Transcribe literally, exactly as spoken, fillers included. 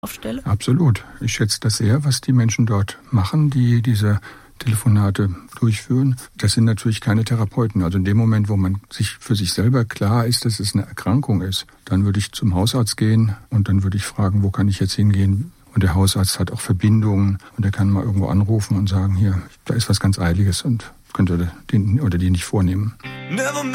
aufstelle? Absolut. Ich schätze das sehr, was die Menschen dort machen, die diese Telefonate durchführen. Das sind natürlich keine Therapeuten. Also in dem Moment, wo man sich für sich selber klar ist, dass es eine Erkrankung ist, dann würde ich zum Hausarzt gehen und dann würde ich fragen, wo kann ich jetzt hingehen? Und der Hausarzt hat auch Verbindungen und er kann mal irgendwo anrufen und sagen, hier, da ist was ganz Eiliges und könnte den oder die nicht vornehmen.